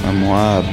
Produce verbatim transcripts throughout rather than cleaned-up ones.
Vamos a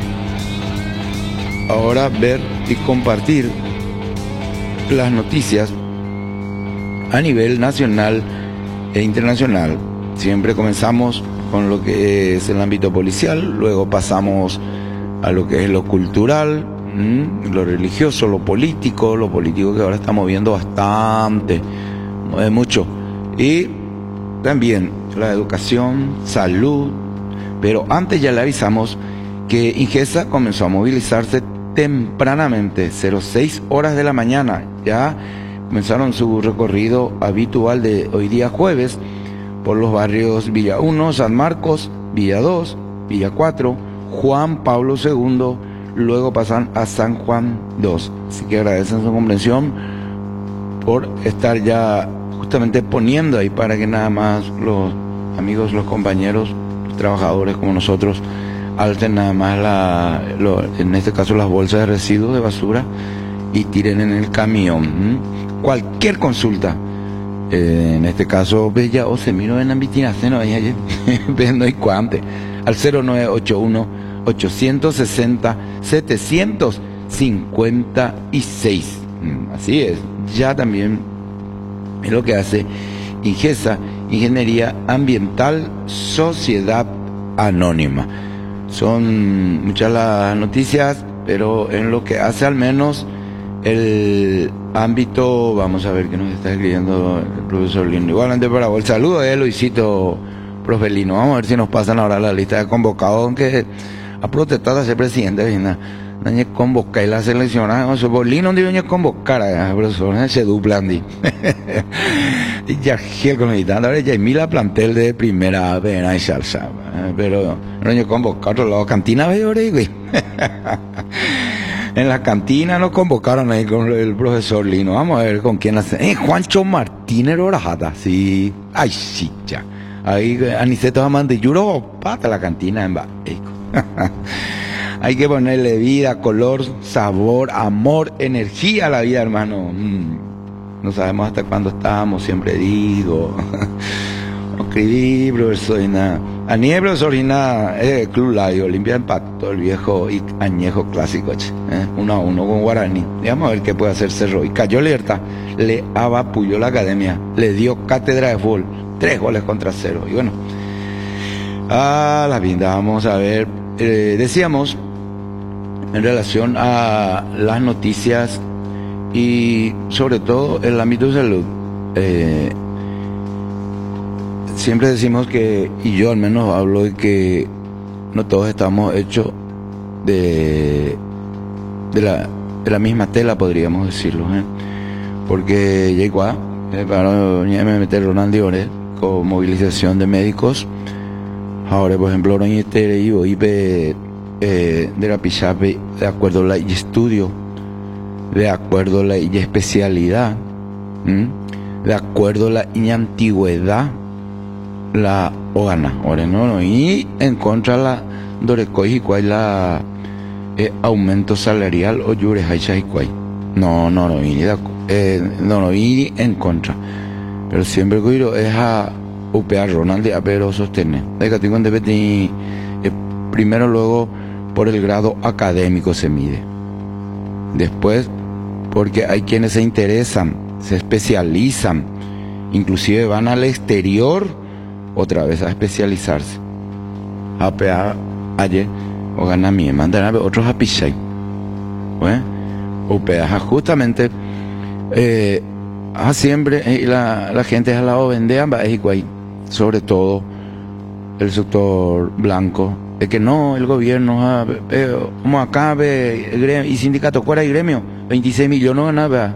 ahora ver y compartir las noticias a nivel nacional e internacional. Siempre comenzamos con lo que es el ámbito policial, luego pasamos a lo que es lo cultural, ¿m? lo religioso, lo político, lo político que ahora está moviendo bastante, mueve mucho, y también la educación, salud. Pero antes ya le avisamos que Ingesa comenzó a movilizarse tempranamente, cero seis horas de la mañana. Ya comenzaron su recorrido habitual de hoy día jueves por los barrios Villa uno, San Marcos, Villa dos, Villa cuatro, Juan Pablo segundo, luego pasan a San Juan dos. Así que agradecen su comprensión por estar ya justamente poniendo ahí para que nada más los amigos, los compañeros, los trabajadores como nosotros alten nada más la, lo, en este caso las bolsas de residuos de basura y tiren en el camión. ¿Mm? Cualquier consulta, eh, en este caso Bella o se miro en Ambitina, no hay no hay cuante al cero nueve ocho uno, ocho seis cero, siete cinco seis. Mm, así es, ya también es lo que hace Ingesa, Ingeniería Ambiental Sociedad Anónima. Son muchas las noticias, pero en lo que hace al menos el ámbito, vamos a ver qué nos está escribiendo el profesor Lino. Igualmente para vos, el saludo de Luisito, profe Lino. Vamos a ver si nos pasan ahora la lista de convocados, aunque ha protestado a ser presidente, ¿verdad? No hay convocar y la selección, no sé, por Lino no hay convocar a profesor, se duplan. Y ya el comité, ahora ya hay mil plantel de primera vena y salsa, pero no hay convocar otro lado, cantina ve güey. En la cantina nos convocaron ahí con el profesor Lino. Vamos a ver con quién hace. Eh, Juancho Martínez Orajata, sí. Ay, sí, ya. Ahí Aniceto Amante Yuro, pata la cantina en Baeco. Hay que ponerle vida, color, sabor, amor, energía a la vida, hermano. Mm. No sabemos hasta cuándo estamos, siempre digo. Escribí, profesor, y nada. A nieve, profesor, y nada. Eh, Club Layo, Olimpia empató el viejo y añejo clásico, eh, uno a uno con Guaraní. Y vamos a ver qué puede hacer Cerro. Y cayó Libertad, le abapulló la academia, le dio cátedra de fútbol, tres goles contra cero. Y bueno, a la vinda, vamos a ver. Eh, decíamos, en relación a las noticias y sobre todo el ámbito de salud, eh, siempre decimos que, y yo al menos hablo de que no todos estamos hechos de, de, la, de la misma tela, podríamos decirlo, ¿eh? Porque ya igual, eh, para me meter Ronaldo Ore, con movilización de médicos, ahora por ejemplo, Oroñete y Ibe eh, de la Pichape, de acuerdo a la estudio, de acuerdo a la especialidad, ¿m? de acuerdo a la antigüedad, la Ogana, ahora no, no, y en contra la Dorecoy y cuál la eh, aumento salarial o Yure Haicha y cuál. No, no, no, y eh, no, no, y en contra. Pero siempre cuido es a upear Ronald a pero sostener. De que tengo en eh, primero, luego por el grado académico se mide. Después, porque hay quienes se interesan, se especializan, inclusive van al exterior otra vez a especializarse. A pear ayer o gana mi mandan a ver otros a Pichay. ¿Eh? O peaja justamente eh, a siempre eh, la, la gente a la vende ambas y guay, sobre todo el sector blanco. Es que no, el gobierno, eh, como acá ve el gremio, y sindicato fuera y gremio, veintiséis millones no nada.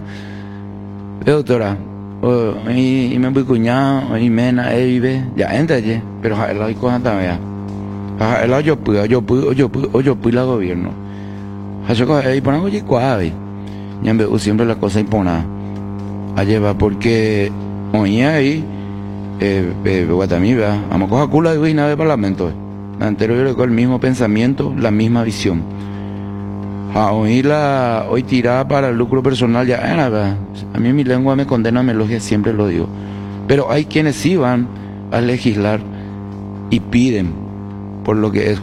Eh, doctora, oh, y, y me voy cuñado, y mena, y ve, ya entra allí, pero el lado y cosas también. El lado yo puedo, yo puedo, yo puedo, yo puedo el gobierno. Y ponen oye cuave, y en vez siempre la cosa impona. Allí va porque, oye ahí, eh, Guatemala, vamos a coger culo de nada de parlamento. Anterior con el mismo pensamiento, la misma visión. A hoy la hoy tirada para el lucro personal ya era, a mí mi lengua me condena, me elogia, siempre lo digo. Pero hay quienes sí van a legislar y piden por lo que es